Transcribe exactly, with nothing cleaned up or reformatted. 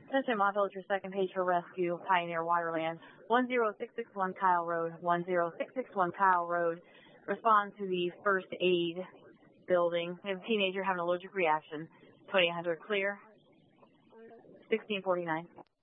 Attention, Mont Village, your second page for rescue, Pioneer Waterland, one zero six six one Kyle Road, one zero six six one Kyle Road. Respond to the first aid building. We have a teenager having an allergic reaction. twenty-eight hundred clear, sixteen forty-nine.